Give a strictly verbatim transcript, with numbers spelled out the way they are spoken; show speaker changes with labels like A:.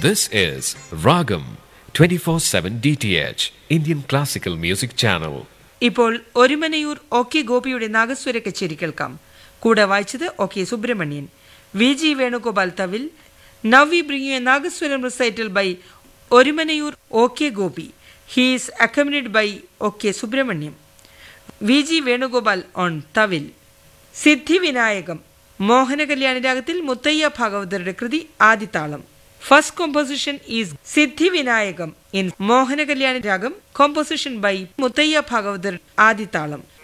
A: This is Ragam twenty-four seven D T H, Indian Classical Music Channel.
B: ഇപ്പോൾ Orumanayur O K ഗോപിയുടെ നാഗസ്വര കച്ചേരി കേൾക്കാം. കൂടെ വായിച്ചത് O K Subramanian. V G Venugopal thavil. Now we bring you a Nagaswaram recital by Orumanayur O K Gopi. He is accompanied by O K Subrahmanyam. V G Venugopal on thavil. സിദ്ധി വിനായകം മോഹന കല്യാണ രാഗത്തിൽ മുത്തയ്യ ഭാഗവതരുടെ കൃതി ആദിതാളം. First composition is Siddhi Vinayagam in Mohana Kalyani Ragam, composition by Muttaya Bhagavathar Adithalam.